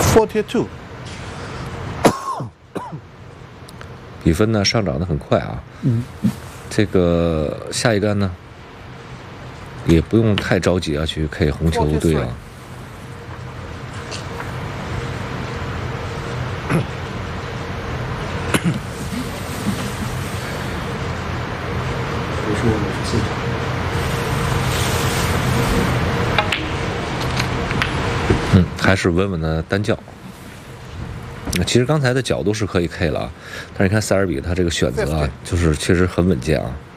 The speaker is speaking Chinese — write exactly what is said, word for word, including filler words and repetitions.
forty two。 比分呢上涨的很快啊。 嗯。 这个下一杆呢，也不用太着急啊，去 K 红球队啊。 不是我们是现场。 嗯，还是稳稳的单叫。那其实刚才的角度是可以 K 了啊，但是你看塞尔比他这个选择啊，就是确实很稳健啊。